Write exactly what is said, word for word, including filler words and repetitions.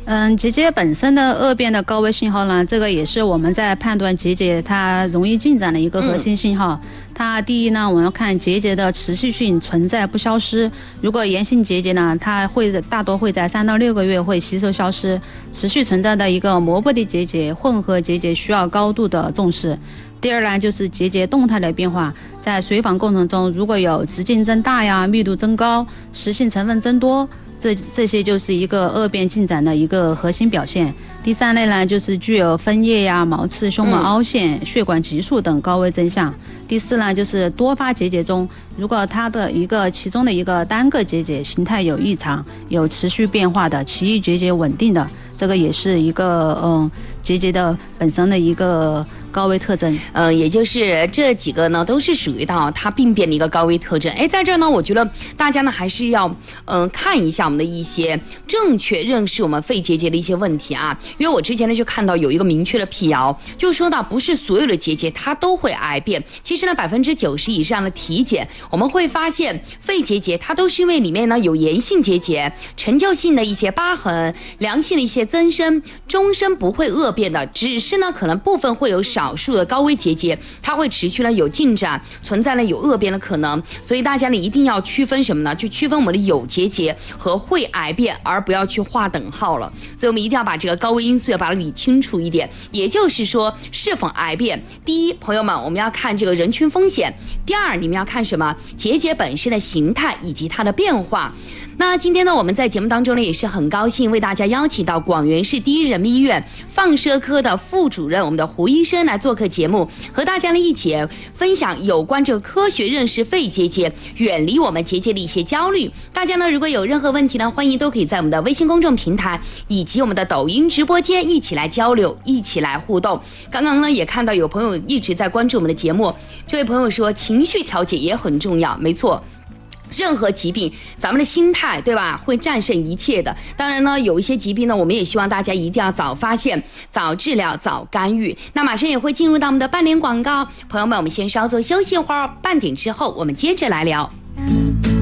嗯，结节本身的恶变的高危信号呢，这个也是我们在判断结节它容易进展的一个核心信号。嗯、它第一呢，我们要看结节的持续性存在不消失。如果炎性结节呢，它会大多会在三到六个月会吸收消失。持续存在的一个膜拜的结节、混合结节需要高度的重视。第二呢，就是结节动态的变化，在随访过程中，如果有直径增大呀、密度增高、实性成分增多。这这些就是一个恶变进展的一个核心表现。第三类呢，就是具有分叶呀、毛刺、胸膜凹陷、血管急速等高危征象。第四呢，就是多发结节中，如果它的一个其中的一个单个结节形态有异常、有持续变化的，其余结节稳定的，这个也是一个嗯结节的本身的一个高危特征。 嗯、呃，也就是这几个呢，都是属于到它病变的一个高危特征。哎，在这儿呢，我觉得大家呢还是要嗯、呃、看一下我们的一些正确认识我们肺结节的一些问题啊。因为我之前呢就看到有一个明确的辟谣，就说到不是所有的结节它都会癌变。其实呢，百分之九十以上的体检，我们会发现肺结节它都是因为里面呢有炎性结节、陈旧性的一些疤痕、良性的一些增生，终身不会恶变的，只是呢可能部分会有少数的高危结节，它会持续呢有进展，存在了有恶变的可能。所以大家呢一定要区分什么呢？去区分我们的有结节和会癌变，而不要去划等号了。所以我们一定要把这个高危因素要把它理清楚一点。也就是说，是否癌变，第一，朋友们，我们要看这个人群风险；第二，你们要看什么？结节本身的形态以及它的变化。那今天呢，我们在节目当中呢，也是很高兴为大家邀请到广元市第一人民医院放射科的副主任我们的胡医生来做客节目，和大家呢一起分享有关这个科学认识肺结节，远离我们结节的一些焦虑。大家呢如果有任何问题呢，欢迎都可以在我们的微信公众平台以及我们的抖音直播间一起来交流，一起来互动。刚刚呢也看到有朋友一直在关注我们的节目，这位朋友说情绪调节也很重要，没错。任何疾病，咱们的心态，对吧，会战胜一切的。当然呢，有一些疾病呢，我们也希望大家一定要早发现、早治疗、早干预。那马上也会进入到我们的半点广告，朋友们，我们先稍作休息一会儿，半点之后我们接着来聊。